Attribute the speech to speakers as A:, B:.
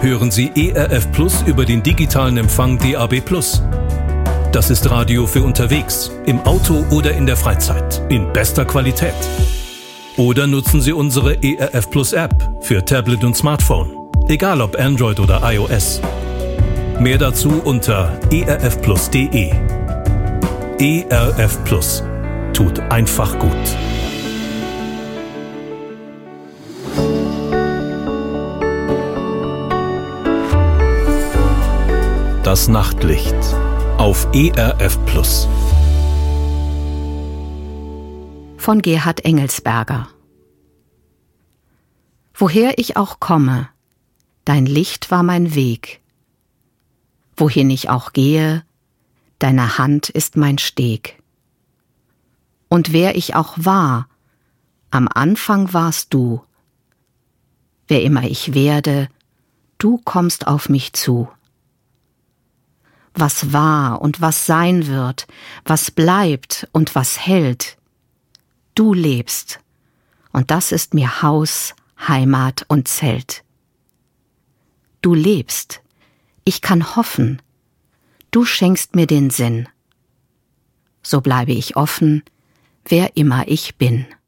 A: hören Sie ERF Plus über den digitalen Empfang DAB+. Das ist Radio für unterwegs, im Auto oder in der Freizeit, in bester Qualität. Oder nutzen Sie unsere ERF Plus App für Tablet und Smartphone, egal ob Android oder iOS. Mehr dazu unter erfplus.de. ERF Plus tut einfach gut. Das Nachtlicht auf ERF Plus.
B: Von Gerhard Engelsberger. Woher ich auch komme, dein Licht war mein Weg. Wohin ich auch gehe, deine Hand ist mein Steg. Und wer ich auch war, am Anfang warst du. Wer immer ich werde, du kommst auf mich zu. Was war und was sein wird, was bleibt und was hält, du lebst, und das ist mir Haus, Heimat und Zelt. Du lebst, ich kann hoffen, du schenkst mir den Sinn. So bleibe ich offen, wer immer ich bin.